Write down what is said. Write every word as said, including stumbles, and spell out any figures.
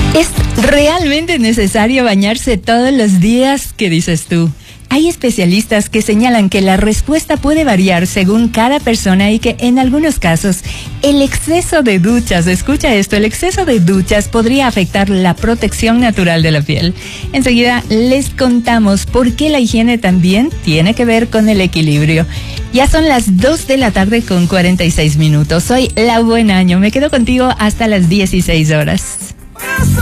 ¿Es realmente necesario bañarse todos los días? ¿Qué dices tú? Hay especialistas que señalan que la respuesta puede variar según cada persona y que en algunos casos el exceso de duchas, escucha esto, el exceso de duchas podría afectar la protección natural de la piel. Enseguida les contamos por qué la higiene también tiene que ver con el equilibrio. Ya son las dos de la tarde con cuarenta y seis minutos. Soy La Buen Año. Me quedo contigo hasta las dieciséis horas.